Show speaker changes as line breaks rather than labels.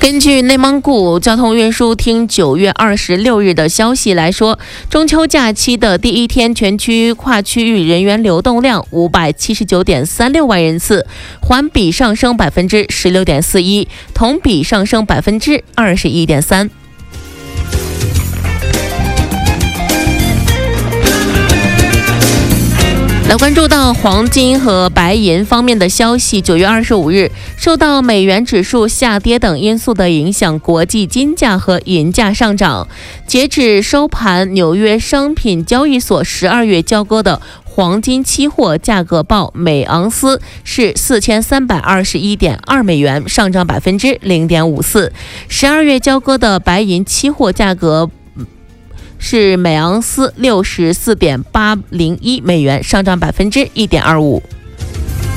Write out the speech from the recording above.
根据内蒙古交通运输厅9月26日的消息来说，中秋假期的第一天，全区跨区域人员流动量579.36万人次，环比上升16.41%，同比上升21.3%。来关注到黄金和白银方面的消息。9月25日，受到美元指数下跌等因素的影响，国际金价和银价上涨。截止收盘，纽约商品交易所12月交割的黄金期货价格报每盎司是4321.2美元，上涨0.54%。12月交割的白银期货价格是每盎司64.801美元，上涨1.25%。